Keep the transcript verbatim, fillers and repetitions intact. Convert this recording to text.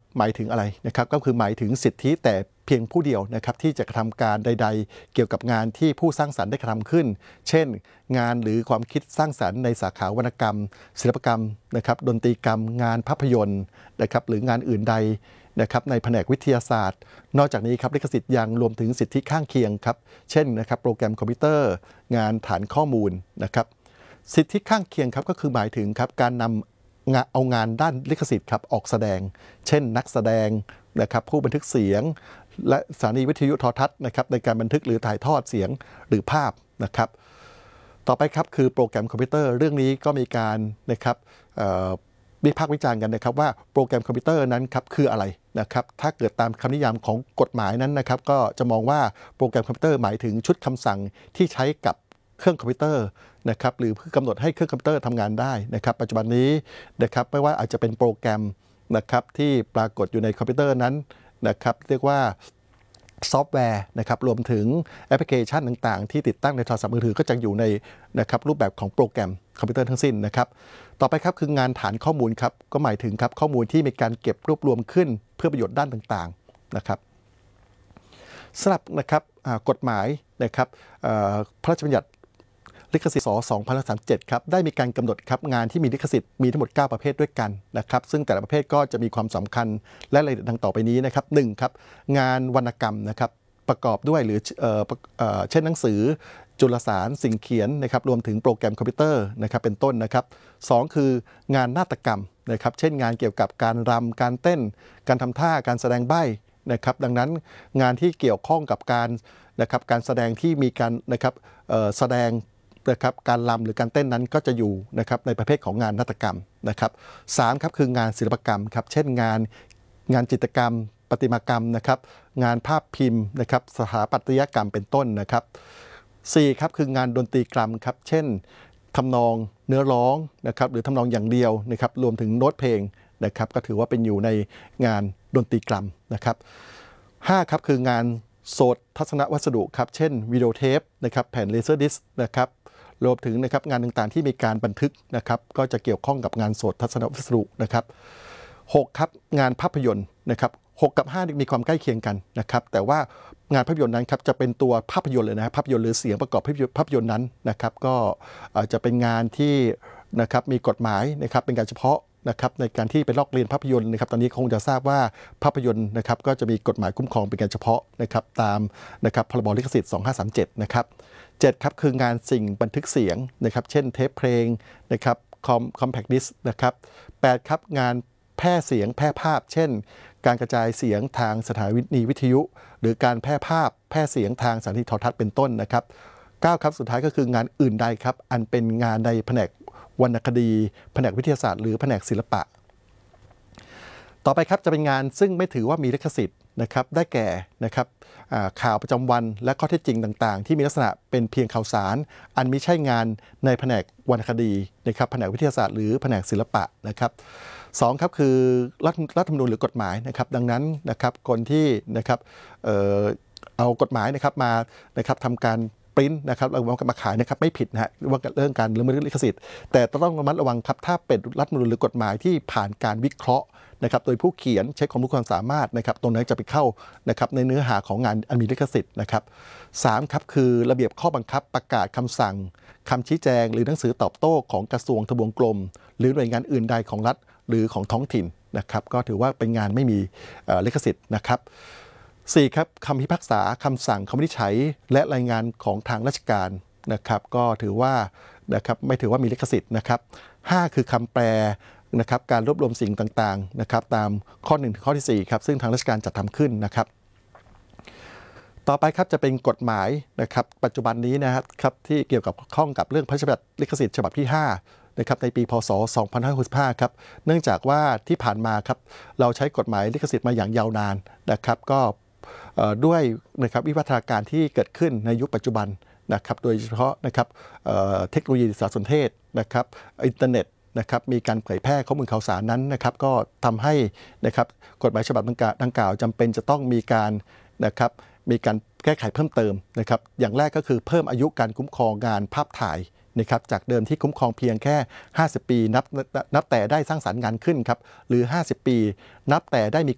หมายถึงอะไรนะครับก็คือหมายถึงสิทธิแต่เพียงผู้เดียวนะครับที่จะกระทำการใดๆเกี่ยวกับงานที่ผู้สร้างสรรค์ได้กระทำขึ้นเช่นงานหรือความคิดสร้างสรรค์ในสาขาวรรณกรรมศิลปกรรมนะครับดนตรีกรรมงานภาพยนตร์นะครับหรืองานอื่นใดนะครับในแผนกวิทยาศาสตร์นอกจากนี้ครับลิขสิทธิ์ยังรวมถึงสิทธิข้างเคียงครับเช่นนะครับโปรแกรมคอมพิวเตอร์งานฐานข้อมูลนะครับสิทธิข้างเคียงครับก็คือหมายถึงครับการนำเอางานด้านลิขสิทธิ์ครับออกแสดงเช่นนักแสดงนะครับผู้บันทึกเสียงและสถานีวิทยุโทรทัศน์นะครับในการบันทึกหรือถ่ายทอดเสียงหรือภาพนะครับต่อไปครับคือโปรแกรมคอมพิวเตอร์เรื่องนี้ก็มีการนะครับวิพากษ์วิจารณ์กันนะครับว่าโปรแกรมคอมพิวเตอร์นั้นครับคืออะไรนะครับถ้าเกิดตามคำนิยามของกฎหมายนั้นนะครับก็จะมองว่าโปรแกรมคอมพิวเตอร์หมายถึงชุดคำสั่งที่ใช้กับเครื่องคอมพิวเตอร์นะครับหรือเพื่อกำหนดให้เครื่องคอมพิวเตอร์ทำงานได้นะครับปัจจุบันนี้นะครับไม่ว่าอาจจะเป็นโปรแกรมนะครับที่ปรากฏอยู่ในคอมพิวเตอร์นั้นนะครับเรียกว่าซอฟต์แวร์นะครับรวมถึงแอปพลิเคชันต่างๆที่ติดตั้งในโทรศัพท์มือถือก็จะอยู่ในนะครับรูปแบบของโปรแกรมคอมพิวเตอร์ทั้งสิ้นนะครับต่อไปครับคืองานฐานข้อมูลครับก็หมายถึงครับข้อมูลที่มีการเก็บรวบรวมขึ้นเพื่อประโยชน์ด้านต่างๆนะครับสำหรับนะครับกฎหมายนะครับพระราชบัญญัติลิขสิทธิ์ สองพันสามสิบเจ็ด ครับได้มีการกำหนดครับงานที่มีลิขสิทธิ์มีทั้งหมดเก้าประเภทด้วยกันนะครับซึ่งแต่ละประเภทก็จะมีความสำคัญและรายละเอียดดังต่อไปนี้นะครับหนึ่งครับงานวรรณกรรมนะครับประกอบด้วยหรือเอ่อเอ่อเช่นหนังสือจุลสารสิ่งเขียนนะครับรวมถึงโปรแกรมคอมพิวเตอร์นะครับเป็นต้นนะครับสองคืองานนาฏกรรมนะครับเช่นงานเกี่ยวกับการรำการเต้นการทำท่าการแสดงใบ้นะครับดังนั้นงานที่เกี่ยวข้องกับการนะครับการแสดงที่มีการนะครับเอ่อแสดงนะครับการรำหรือการเต้นนั้นก็จะอยู่นะครับในประเภทของงานนาฏกรรมนะครับสามครับคืองานศิลปกรรมครับเช่นงานงานจิตรกรรมประติมากรรมนะครับงานภาพพิมพ์นะครับสถาปัตยกรรมเป็นต้นนะครับสี่ครับคืองานดนตรีกรรมครับเช่นทำนองเนื้อร้องนะครับหรือทำนองอย่างเดียวนะครับรวมถึงโน้ตเพลงนะครับก็ถือว่าเป็นอยู่ในงานดนตรีกรรมนะครับห้าครับคืองานโสตทัศนวัสดุครับเช่นวิดีโอเทปนะครับแผ่นเลเซอร์ดิสก์นะครับรวมถึงนะครับงานต่างๆที่มีการบันทึกนะครับก็จะเกี่ยวข้องกับงานโสตทัศนวัสดุนะครับหกครับงานภาพยนตร์นะครับหกกับห้ามีความใกล้เคียงกันนะครับแต่ว่างานภาพยนตร์นั้นครับจะเป็นตัวภาพยนตร์เลยนะภาพยนตร์หรือเสียงประกอบภาพยนตร์นั้นนะครับก็จะเป็นงานที่นะครับมีกฎหมายนะครับเป็นการเฉพาะนะครับในการที่ไปลอกเรียนภาพยนตร์นะครับตอนนี้คงจะทราบว่าภาพยนตร์นะครับก็จะมีกฎหมายคุ้มครองเป็นการเฉพาะนะครับตามนะครับพรบลิขสิทธิ์สองพันห้าร้อยสามสิบเจ็ดนะครับเจ็ดครับคืองานสิ่งบันทึกเสียงนะครับเช่นเทปเพลงนะครับคอมคอมแพคดิสก์นะครับแปดครับงานแพร่เสียงแพร่ภาพเช่นการกระจายเสียงทางสถานีวิทยุหรือการแพร่ภาพแพร่เสียงทางสถานีโทรทัศน์เป็นต้นนะครับเก้าครับสุดท้ายก็คืองานอื่นใดครับอันเป็นงานในแผนกวรรณคดีแผนกวิทยาศาสตร์หรือแผนกศิลปะต่อไปครับจะเป็นงานซึ่งไม่ถือว่ามีลิขสิทธิ์นะครับได้แก่นะครับข่าวประจำวันและข้อเท็จจริงต่างๆที่มีลักษณะเป็นเพียงข่าวสารอันไม่ใช่งานในแผนกวรรณคดีนะครับแผนกวิทยาศาสตร์หรือแผนกศิลปะนะครับสองครับคือรัฐรัฐธรรมนูญหรือกฎหมายนะครับดังนั้นนะครับคนที่นะครับ เอ่อ เอากฎหมายนะครับมานะครับทำการปริ้นนะครับเราเอามาขายนะครับไม่ผิดนะฮะว่าเรื่องการละเมิดลิขสิทธิ์แต่ต้องระมัดระวังครับถ้าเป็นรัฐธรรมนูญหรือกฎหมายที่ผ่านการวิเคราะห์นะครับโดยผู้เขียนใช้ความรู้ความสามารถนะครับตรงนั้นจะไปเข้านะครับในเนื้อหาของงานอันมีลิขสิทธิ์นะครับสามครับคือระเบียบข้อบังคับประกาศคำสั่งคำชี้แจงหรือหนังสือตอบโต้ของกระทรวงทบวงกรมหรือหน่วยงานอื่นใดของรัฐหรือของท้องถิ่นนะครับก็ถือว่าเป็นงานไม่มีลิขสิทธิ์นะครับสี่ครับคำพิพากษาคำสั่งคำวินิจฉัยและรายงานของทางราชการนะครับก็ถือว่านะครับไม่ถือว่ามีลิขสิทธิ์นะครับห้าคือคำแปลนะครับการรวบรวมสิ่งต่างๆนะครับตามข้อหนึ่งถึงข้อที่สี่ครับซึ่งทางราชการจัดทำขึ้นนะครับต่อไปครับจะเป็นกฎหมายนะครับปัจจุบันนี้นะครับที่เกี่ยวกับข้องกับเรื่องพระราชบัญญัติลิขสิทธิ์ฉบับที่ห้านะครับในปีพ.ศ. สองพันห้าร้อยหกสิบห้าครับเนื่องจากว่าที่ผ่านมาครับเราใช้กฎหมายลิขสิทธิ์มาอย่างยาวนานนะครับก็ด้วยนะครับวิวัฒนาการที่เกิดขึ้นในยุคปัจจุบันนะครับโดยเฉพาะนะครับเทคโนโลยีสารสนเทศนะครับอินเทอร์เน็ตนะครับมีการเผยแพร่ข้อมูลข่าวสารนั้นนะครับก็ทำให้นะครับกฎหมายฉบับดังกล่าวจำเป็นจะต้องมีการนะครับมีการแก้ไขเพิ่มเติมนะครับอย่างแรกก็คือเพิ่มอายุการคุ้มครองงานภาพถ่ายนะครับจากเดิมที่คุ้มครองเพียงแค่ห้าสิบปีนับนับแต่ได้สร้างสรรค์งานขึ้นครับหรือห้าสิบปีนับแต่ได้มี